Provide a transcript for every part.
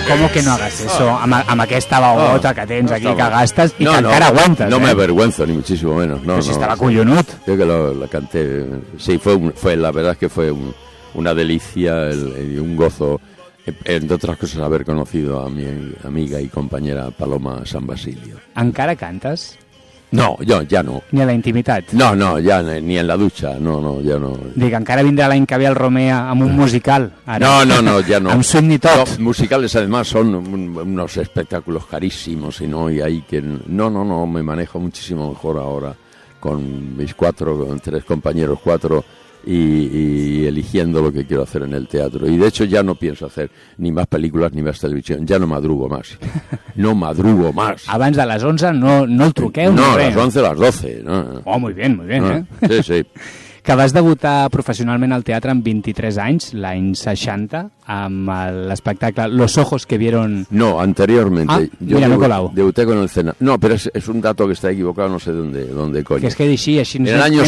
¿Cómo que no hagas eso? Amb aquesta babota que tens aquí, que gastes, y que encara aguantas. No me avergüenzo, ni muchísimo menos. Pero si estaba collonut. Yo que la canté. Sí, la verdad es que fue una delicia y un gozo, entre otras cosas, haber conocido a mi amiga y compañera Paloma San Basilio. Encara cantes? No, yo ya no. Ni a la intimitat? No, ya ni en la ducha, ya no. Dic, encara vindrà l'any que ve al Romea amb un musical. Ara. No, ya no. Amb swing y tot. No, musicales además son unos espectáculos carísimos y hay que... No, me manejo muchísimo mejor ahora con mis con 3 compañeros, 4... Y eligiendo lo que quiero hacer en el teatro. Y de hecho ya no pienso hacer ni más películas ni más televisión. Ya no madrugo más. Abans de les 11 no el truqueu? No, a les 11 a les 12. No. Oh, muy bien, no. Sí. Que vas debutar professionalment al teatre amb 23 anys, l'any 60, amb l'espectacle Los ojos que vieron... No, anteriormente. Mira, no Colau. Debuté con el Cena. No, pero es un dato que está equivocado, no sé dónde coño. Que es que així en el año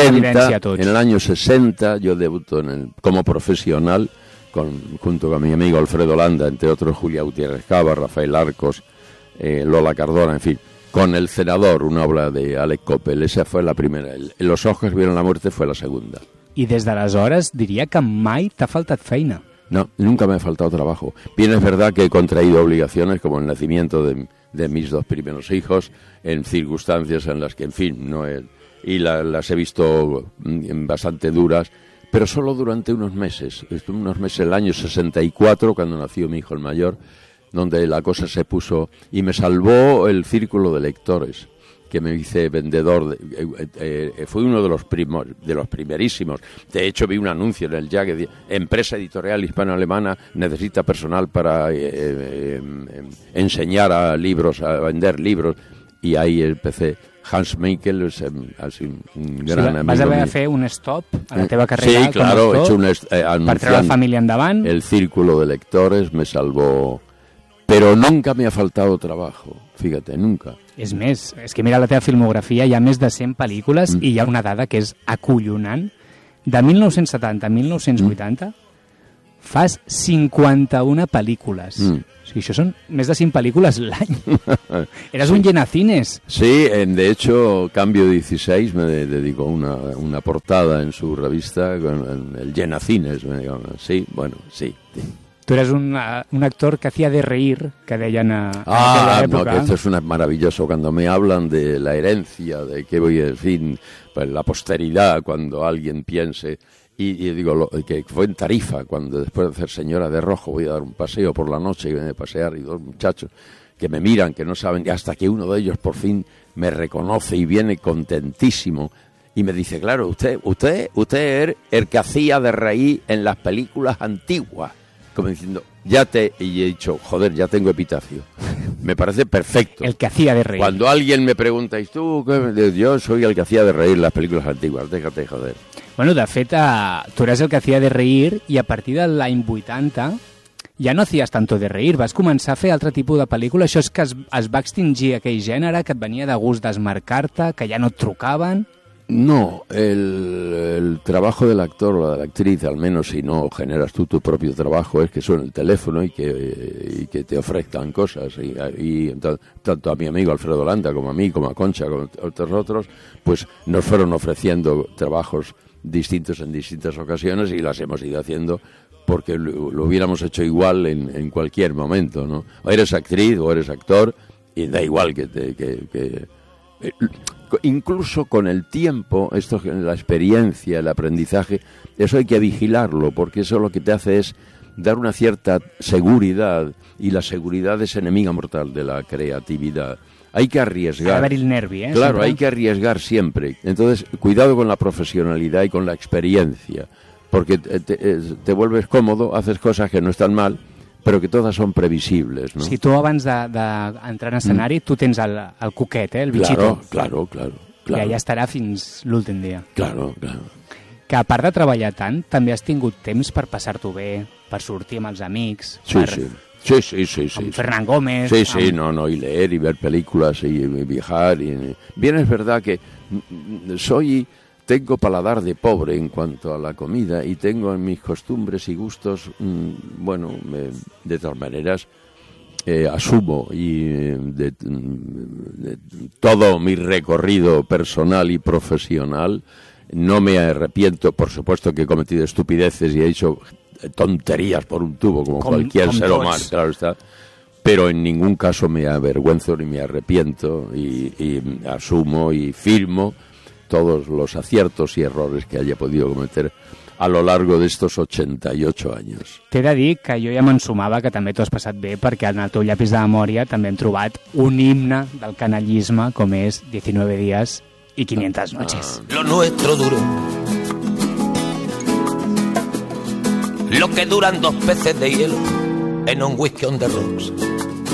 60 yo debuto como profesional junto con mi amigo Alfredo Landa, entre otros Julia Gutiérrez Cava, Rafael Arcos, Lola Cardona, en fin. Con El Cenador, una obra de Alec Coppel. Esa fue la primera. Los ojos que vieron la muerte fue la segunda. I des d'aleshores diria que mai t'ha faltat feina. No, nunca me ha faltado trabajo. Bien, es verdad que he contraído obligaciones como el nacimiento de mis 2 primeros hijos en circunstancias en las que, en fin, las he visto bastante duras, pero solo durante unos meses. El año 64, cuando nació mi hijo el mayor, donde la cosa se puso, y me salvó el círculo de lectores, que me hice vendedor. Fui uno de los primerísimos. De hecho, vi un anuncio en el Jagged, empresa editorial hispano-alemana necesita personal para enseñar a vender libros, y ahí empecé. Hans Meikel es así un gran amigo. Vas haver de fer un stop a la teva carrera. Sí, claro, he hecho per treure la família endavant. El círculo de lectores me salvó. Pero nunca me ha faltado trabajo, fíjate, nunca. És més, és que mira la teva filmografia, hi ha més de 100 pel·lícules i hi ha una dada que és acollonant. De 1970 a 1980 fas 51 pel·lícules. O sigui, això són més de 100 pel·lícules l'any. Eres un llenacines. Sí, de hecho, Cambio 16 me dedicó una portada en su revista con el llenacines. Sí, bueno, sí. Tú eres un actor que hacía de reír, que deien a aquella època. No, que esto es maravilloso. Cuando me hablan de la herencia, de que voy, en fin, pues la posteridad, cuando alguien piense, y digo, que fue en Tarifa, cuando después de hacer Señora de Rojo voy a dar un paseo por la noche, y voy a pasear, y 2 muchachos que me miran, que no saben, y hasta que uno de ellos por fin me reconoce y viene contentísimo, y me dice, claro, usted es el que hacía de reír en las películas antiguas. Como diciendo, y he dicho, joder, ya tengo epitafio. Me parece perfecto. El que hacía de reír. Cuando alguien me pregunta, ¿y tú qué? Yo soy el que hacía de reír las películas antiguas, déjate joder. Bueno, de fet, tu eres el que hacía de reír i a partir de l'any 80 ja no hacías tanto de reír, vas començar a fer altre tipus de pel·lícula. Això és que es va extingir aquell gènere, que et venia de gust desmarcar-te, que ja no et trucaven... No, el trabajo del actor o de la actriz, al menos si no generas tú tu propio trabajo, es que suene el teléfono y que te ofrezcan cosas. Y tanto a mi amigo Alfredo Landa como a mí, como a Concha, como a otros, pues nos fueron ofreciendo trabajos distintos en distintas ocasiones y las hemos ido haciendo porque lo hubiéramos hecho igual en cualquier momento, ¿no? O eres actriz o eres actor y da igual incluso con el tiempo, la experiencia, el aprendizaje, eso hay que vigilarlo, porque eso lo que te hace es dar una cierta seguridad, y la seguridad es enemiga mortal de la creatividad. Hay que arriesgar. A ver el nervi, Claro, siempre. Hay que arriesgar siempre. Entonces, cuidado con la profesionalidad y con la experiencia, porque te vuelves cómodo, haces cosas que no están mal, però que totes són previsibles, ¿no? Si tu abans d'entrar en escenari, tu tens el cuquet, el bichito. Claro. I allà estarà fins l'últim dia. Claro. Que a part de treballar tant, també has tingut temps per passar-t'ho bé, per sortir amb els amics, Sí. Amb Fernán Gómez... Sí, y leer y ver películas y viajar. Bien, es verdad que tengo paladar de pobre en cuanto a la comida y tengo en mis costumbres y gustos, de todas maneras, asumo y de todo mi recorrido personal y profesional, no me arrepiento. Por supuesto que he cometido estupideces y he hecho tonterías por un tubo, como cualquier ser humano, claro está. Pero en ningún caso me avergüenzo ni me arrepiento y asumo y firmo todos los aciertos y errores que haya podido cometer a lo largo d'estos 88 anys. T'he de dir que jo ja m'ensumava que també t'ho has passat bé, perquè en el teu llapis de memòria també hem trobat un himne del canallisme com és 19 días y 500 noches. Lo nuestro duró lo que duran 2 peces de hielo en un whisky on the rocks.